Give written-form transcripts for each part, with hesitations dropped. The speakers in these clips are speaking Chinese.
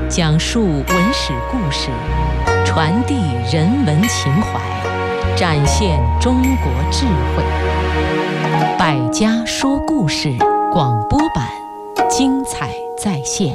讲述文史故事，传递人文情怀，展现中国智慧。百家说故事广播版，精彩再现。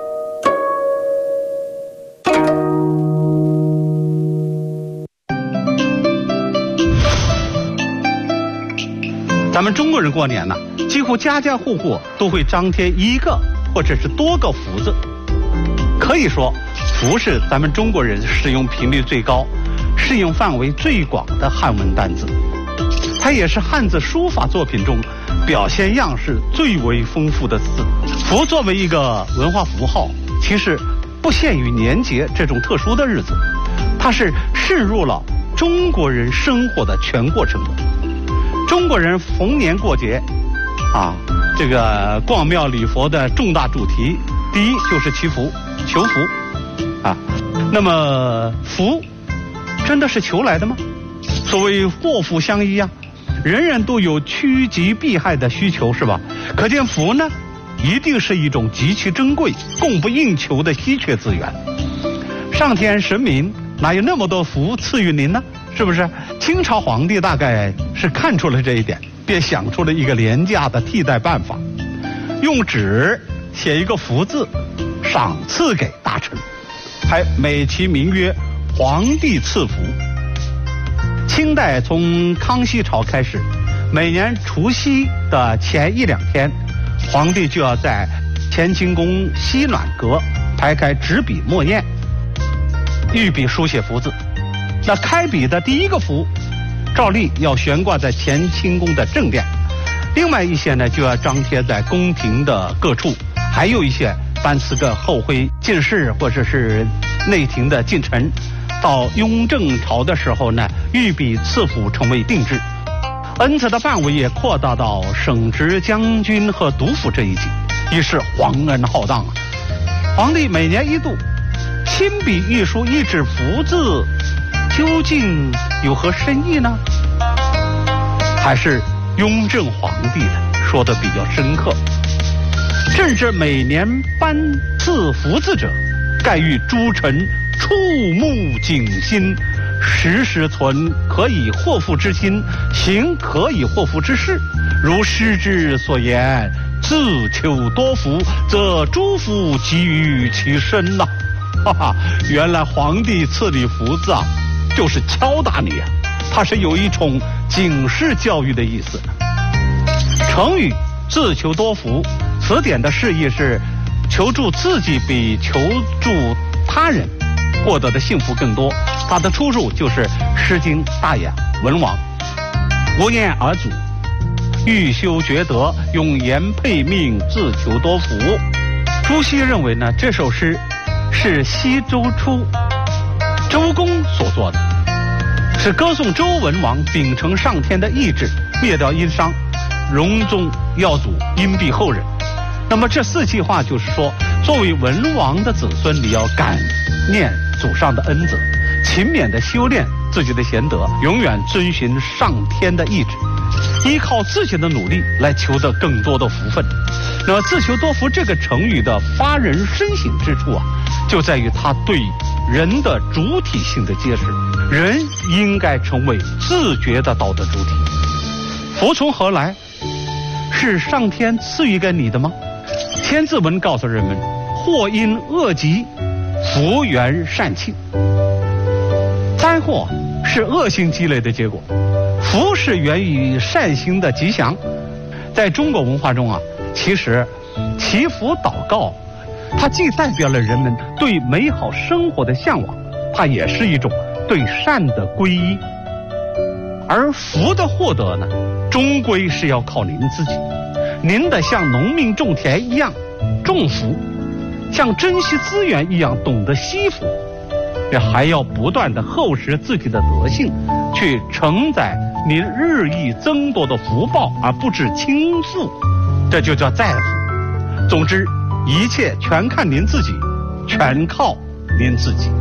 咱们中国人过年呢，几乎家家户户都会张贴一个或者是多个福字。可以说，福是咱们中国人使用频率最高、适应范围最广的汉文单字。它也是汉字书法作品中表现样式最为丰富的字。福作为一个文化符号，其实不限于年节这种特殊的日子，它是渗入了中国人生活的全过程的。中国人逢年过节这个逛庙礼佛的重大主题，第一就是祈福、求福那么福真的是求来的吗？所谓祸福相依人人都有趋吉避害的需求，是吧？可见福呢，一定是一种极其珍贵、供不应求的稀缺资源。上天神明哪有那么多福赐予您呢？是不是？清朝皇帝大概是看出了这一点，便想出了一个廉价的替代办法，用纸写一个福字，赏赐给大臣，还美其名曰皇帝赐福。清代从康熙朝开始，每年除夕的前1、2天，皇帝就要在乾清宫西暖阁排开纸笔墨砚，御笔书写福字。那开笔的第一个福，照例要悬挂在乾清宫的正殿，另外一些呢就要张贴在宫廷的各处，还有一些颁赐给后妃进士或者是内廷的近臣。到雍正朝的时候呢，御笔赐福成为定制，恩赐的范围也扩大到省直、将军和督府这一级，于是皇恩浩荡皇帝每年一度亲笔御书一纸福字，究竟有何深意呢？还是雍正皇帝说的比较深刻，甚至每年颁赐福字者，盖欲诸臣触目警心，时时存可以祸福之心，行可以祸福之事。如诗之所言，自求多福，则诸福集于其身呐。原来皇帝赐你福字就是敲打你它是有一种警示教育的意思。成语自求多福，词典的释义是求助自己比求助他人获得的幸福更多。它的出处就是《诗经·大雅·文王》，无言而祖，欲修厥德，用言配命，自求多福。朱熹认为呢，这首诗是西周初周公所作的，是歌颂周文王秉承上天的意志，灭掉殷商，荣宗耀祖，荫庇后人。那么这4句话就是说，作为文王的子孙，你要感念祖上的恩泽，勤勉的修炼自己的贤德，永远遵循上天的意志，依靠自己的努力来求得更多的福分。那么自求多福这个成语的发人深省之处就在于它对人的主体性的揭示。人应该成为自觉的道德主体。福从何来？是上天赐予给你的吗？千字文告诉人们，祸因恶极，福源善庆。灾祸是恶性积累的结果，福是源于善心的吉祥。在中国文化中其实祈福祷告，它既代表了人们对美好生活的向往，它也是一种对善的皈依。而福的获得呢，终归是要靠您自己。您得像农民种田一样种福，像珍惜资源一样懂得惜福，还要不断的厚实自己的德性，去承载您日益增多的福报，而不致倾覆，这就叫载福。总之，一切全看您自己，全靠您自己。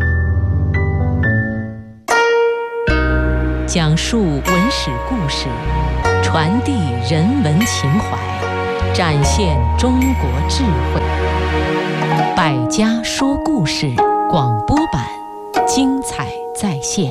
讲述文史故事，传递人文情怀，展现中国智慧。 百家说故事广播版，精彩再现。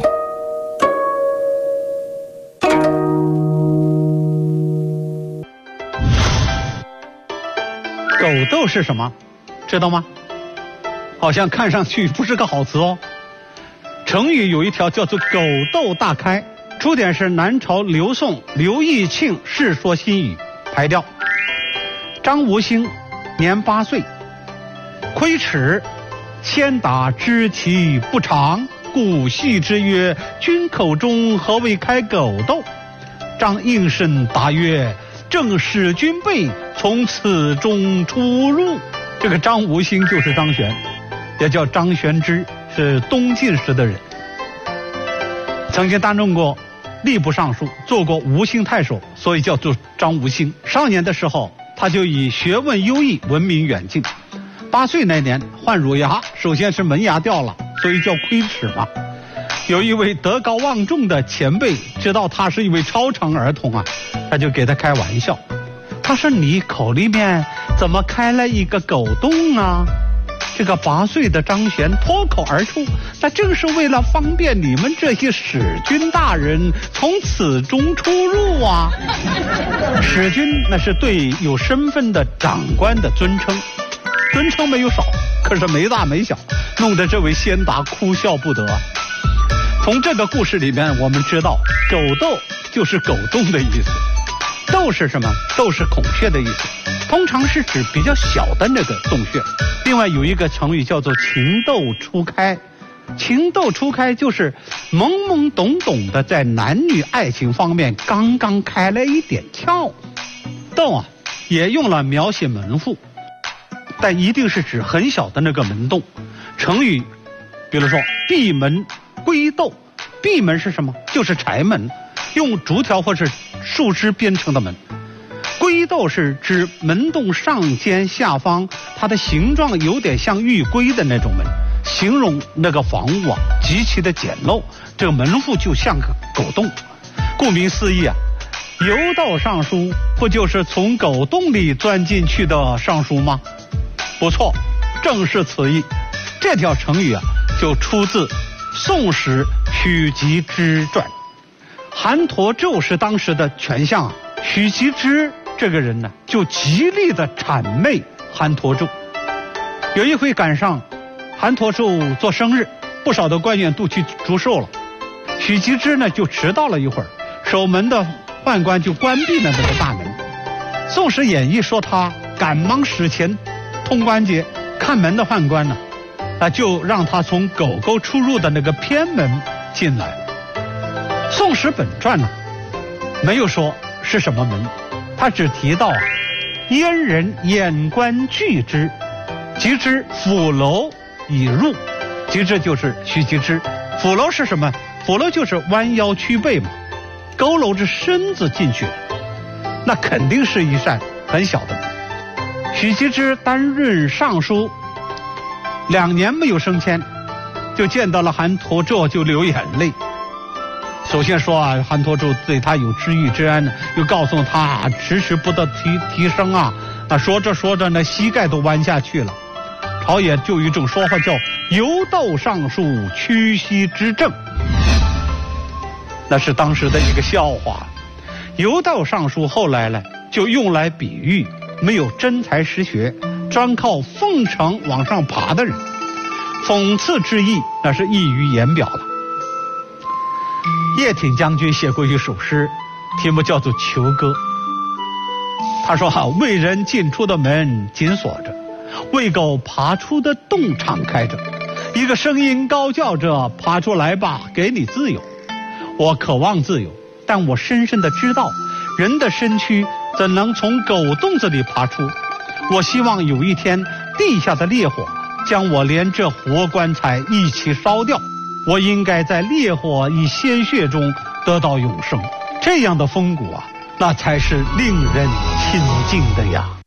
狗斗是什么？知道吗？好像看上去不是个好词哦。成语有一条叫做狗斗大开，出典是南朝刘宋刘义庆《世说新语》排调。张无兴年8岁，窥齿，先达知其不长，故戏之曰：君口中何为开狗斗？张应声答曰：正使君辈从此中出入。这个张无兴就是张玄，也叫张玄之，是东晋时的人，曾经担任过吏部尚书，做过吴兴太守，所以叫做张无兴。少年的时候，他就以学问优异闻名远近。8岁那年换乳牙，首先是门牙掉了，所以叫窥齿嘛。有一位德高望重的前辈知道他是一位超常儿童啊，他就给他开玩笑，他说：你口里面怎么开了一个狗洞啊？这个8岁的张玄脱口而出：那正是为了方便你们这些使君大人从此中出入啊。使君那是对有身份的长官的尊称，尊称没有少，可是没大没小，弄得这位先达哭笑不得。从这个故事里面我们知道，狗斗就是狗洞的意思。斗是什么？斗是孔雀的意思，通常是指比较小的那个洞穴。另外有一个成语叫做情窦初开，情窦初开就是懵懵懂懂的在男女爱情方面刚刚开了一点窍。斗啊也用了描写门户，但一定是指很小的那个门洞。成语比如说闭门龟斗，闭门是什么？就是柴门，用竹条或是树枝编成的门。龟斗是指门洞上尖下方，它的形状有点像玉龟的那种门，形容那个房屋啊极其的简陋，这个门户就像个狗洞。顾名思义啊，游道尚书不就是从狗洞里钻进去的尚书吗？不错，正是此意。这条成语啊就出自宋史许吉之传。韩侂胄是当时的权相啊，许吉之这个人呢就极力的谄媚韩侂胄。有一回赶上韩侂胄做生日，不少的官员都去祝寿了，许吉之呢就迟到了一会儿，守门的宦官就关闭了那个大门。宋史演义说他赶忙使前通关节，看门的宦官呢就让他从狗狗出入的那个偏门进来。宋史本传呢没有说是什么门，他只提到燕人眼观拒之，及之府楼以入。及之就是许吉之，府楼是什么？府楼就是弯腰屈背嘛，佝偻着身子进去，那肯定是一扇很小的门。许吉之担任尚书2年没有升迁，就见到了韩侂胄就流眼泪。首先说啊，韩侂胄对他有知遇之恩，又告诉他迟迟不得提升啊，说着说着呢，膝盖都弯下去了。朝野就有一种说法叫游斗尚书屈膝之政，那是当时的一个笑话。游斗尚书后来呢就用来比喻没有真才实学，专靠奉承往上爬的人，讽刺之意那是溢于言表了。叶挺将军写过一首诗，题目叫做《囚歌》。他说为人进出的门紧锁着，为狗爬出的洞敞开着，一个声音高叫着：爬出来吧，给你自由。我渴望自由，但我深深的知道，人的身躯怎能从狗洞子里爬出？我希望有一天，地下的烈火将我连这活棺材一起烧掉，我应该在烈火与鲜血中得到永生。这样的风骨啊，那才是令人亲近的呀。